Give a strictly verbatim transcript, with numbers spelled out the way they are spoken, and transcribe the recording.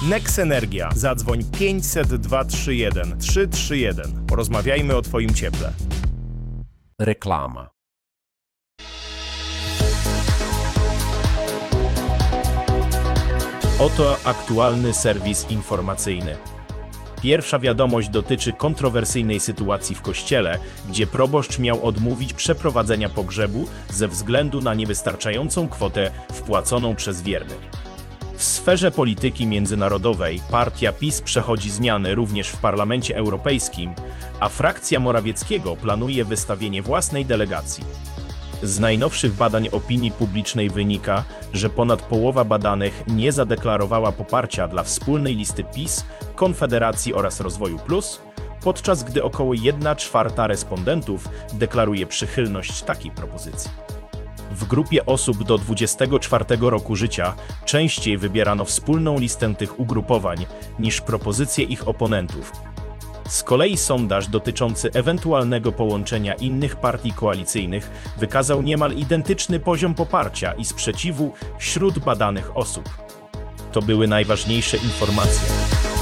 Nex Energia. Zadzwoń pięćset dwa trzy jeden trzy trzy jeden. Porozmawiajmy o Twoim cieple. Reklama. Oto aktualny serwis informacyjny. Pierwsza wiadomość dotyczy kontrowersyjnej sytuacji w kościele, gdzie proboszcz miał odmówić przeprowadzenia pogrzebu ze względu na niewystarczającą kwotę wpłaconą przez wiernych. W sferze polityki międzynarodowej partia PiS przechodzi zmiany również w Parlamencie Europejskim, a frakcja Morawieckiego planuje wystawienie własnej delegacji. Z najnowszych badań opinii publicznej wynika, że ponad połowa badanych nie zadeklarowała poparcia dla wspólnej listy PiS, Konfederacji oraz Rozwoju Plus, podczas gdy około jedna czwarta respondentów deklaruje przychylność takiej propozycji. W grupie osób do dwudziestego czwartego roku życia częściej wybierano wspólną listę tych ugrupowań niż propozycje ich oponentów. Z kolei sondaż dotyczący ewentualnego połączenia innych partii koalicyjnych wykazał niemal identyczny poziom poparcia i sprzeciwu wśród badanych osób. To były najważniejsze informacje.